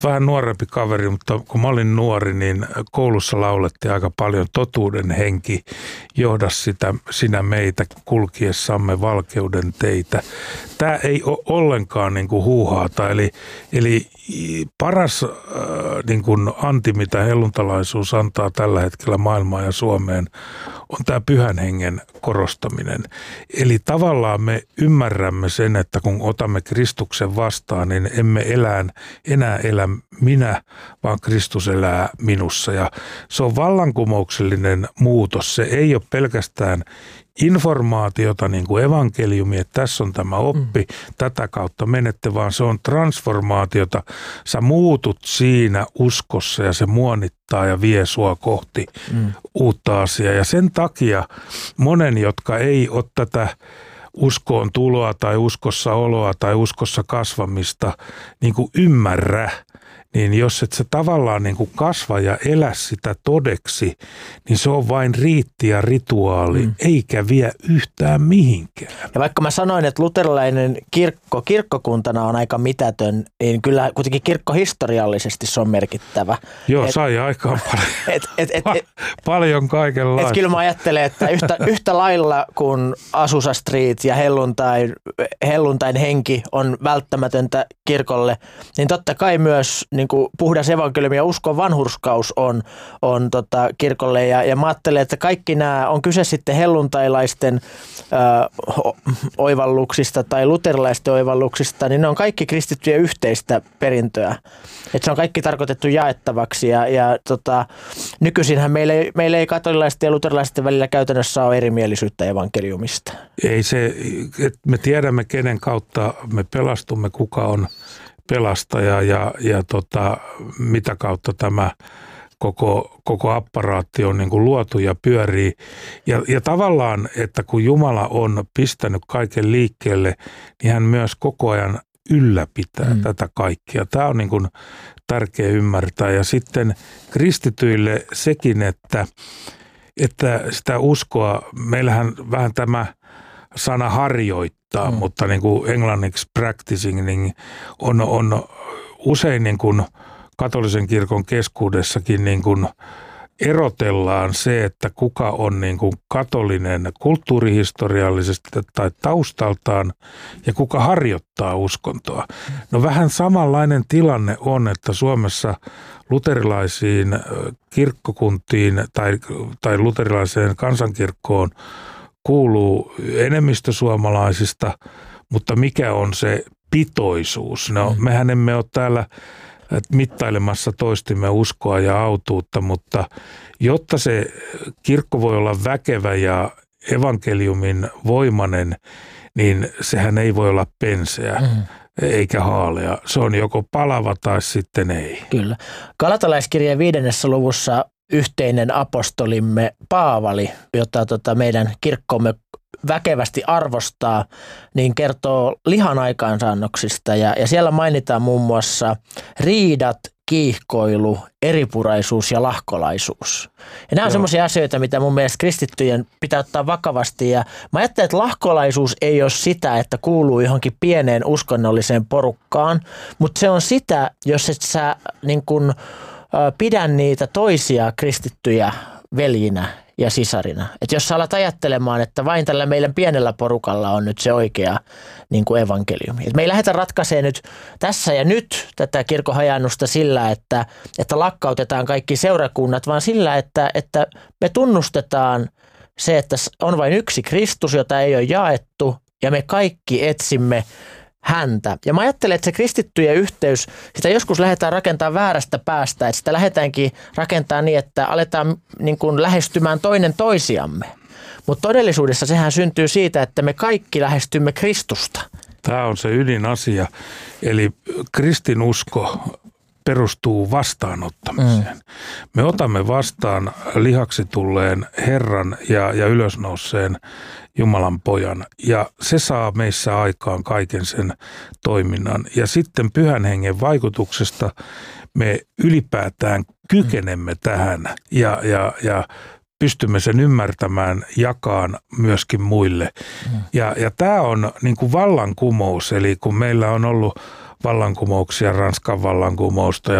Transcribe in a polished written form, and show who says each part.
Speaker 1: vähän nuorempi kaveri, mutta kun mä olin nuori, niin koulussa laulettiin aika paljon totuuden henki, johda sitä sinä meitä kulkiessamme valkeuden teitä. Tämä ei ole ollenkaan niin kuin huuhaata, eli paras niin kuin anti, mitä helluntalaisuus antaa tällä hetkellä maailmaan ja Suomeen, on tämä pyhän hengen korostaminen. Eli tavallaan me ymmärrämme sen, että kun otamme Kristuksen vastaan, niin emme enää elä minä, vaan Kristus elää minussa. Ja se on vallankumouksellinen muutos. Se ei ole pelkästään informaatiota niin kuin evankeliumi, että tässä on tämä oppi, tätä kautta menette, vaan se on transformaatiota. Sä muutut siinä uskossa ja se muonittaa ja vie sua kohti uutta asiaa. Ja sen takia monen, jotka ei ole tätä uskoon tuloa tai uskossa oloa tai uskossa kasvamista niin kuin ymmärrä, niin jos et sä tavallaan niin kuin kasva ja elä sitä todeksi, niin se on vain riitti ja rituaali, eikä vie yhtään mihinkään.
Speaker 2: Ja vaikka mä sanoin, että luterilainen kirkkokuntana on aika mitätön, niin kyllä kuitenkin kirkko historiallisesti se on merkittävä.
Speaker 1: Joo, sai aikaan paljon kaikenlaista.
Speaker 2: Kyllä mä ajattelen, että yhtä lailla kuin Azusa Street ja helluntain henki on välttämätöntä kirkolle, niin totta kai myös niin kuin puhdas evankeliumi ja uskon vanhurskaus on kirkolle. Ja mä ajattelen, että kaikki nämä, on kyse sitten helluntailaisten oivalluksista tai luterilaisten oivalluksista, niin ne on kaikki kristittyjen yhteistä perintöä. Että se on kaikki tarkoitettu jaettavaksi ja nykyisinhän meillä ei katolilaisten ja luterilaisten välillä käytännössä ole erimielisyyttä evankeliumista.
Speaker 1: Ei se, että me tiedämme kenen kautta me pelastumme, kuka on pelastaja ja mitä kautta tämä koko apparaatti on niin kuin luotu ja pyörii. Ja tavallaan, että kun Jumala on pistänyt kaiken liikkeelle, niin hän myös koko ajan ylläpitää tätä kaikkia. Tämä on niin kuin tärkeä ymmärtää. Ja sitten kristityille sekin, että sitä uskoa, meillähän vähän tämä sana harjoittaa, mutta niin kuin englanniksi practicing niin on usein niin kuin katolisen kirkon keskuudessakin niin kuin erotellaan se, että kuka on niin kuin katolinen kulttuurihistoriallisesti tai taustaltaan ja kuka harjoittaa uskontoa. No vähän samanlainen tilanne on, että Suomessa luterilaisiin kirkkokuntiin tai luterilaiseen kansankirkkoon kuuluu enemmistö suomalaisista, mutta mikä on se pitoisuus? No, mehän emme ole täällä mittailemassa toistimme uskoa ja autuutta, mutta jotta se kirkko voi olla väkevä ja evankeliumin voimainen, niin sehän ei voi olla penseä eikä haalea. Se on joko palava tai sitten ei.
Speaker 2: Kyllä. Galatalaiskirjeen 5. luvussa yhteinen apostolimme Paavali, jota meidän kirkkomme väkevästi arvostaa, niin kertoo lihan aikaansaannoksista ja siellä mainitaan muun muassa riidat, kiihkoilu, eripuraisuus ja lahkolaisuus. Ja nämä on semmoisia asioita, mitä mun mielestä kristittyjen pitää ottaa vakavasti. Ja mä ajattelen, että lahkolaisuus ei ole sitä, että kuuluu johonkin pieneen uskonnolliseen porukkaan, mutta se on sitä, jos et sä niin kun pidä niitä toisia kristittyjä veljinä ja sisarina. Että jos sä alat ajattelemaan, että vain tällä meidän pienellä porukalla on nyt se oikea niin kuin evankeliumi. Et me ei lähdetä ratkaisemaan nyt tässä ja nyt tätä kirkkohajannusta sillä, että lakkautetaan kaikki seurakunnat, vaan sillä, että me tunnustetaan se, että on vain yksi Kristus, jota ei ole jaettu, ja me kaikki etsimme häntä. Ja mä ajattelen, että se kristittyjen yhteys, sitä joskus lähdetään rakentamaan väärästä päästä, että sitä lähdetäänkin rakentamaan niin, että aletaan niin kuin lähestymään toinen toisiamme. Mutta todellisuudessa sehän syntyy siitä, että me kaikki lähestymme Kristusta.
Speaker 1: Tämä on se ydinasia. Eli kristinusko perustuu vastaanottamiseen. Me otamme vastaan lihaksi tulleen Herran ja ylösnouseen Jumalan pojan, ja se saa meissä aikaan kaiken sen toiminnan. Ja sitten Pyhän Hengen vaikutuksesta me ylipäätään kykenemme tähän ja pystymme sen ymmärtämään, jakaan myöskin muille. Ja tämä on niin kuin vallankumous, eli kun meillä on ollut vallankumouksia, Ranskan vallankumousta ja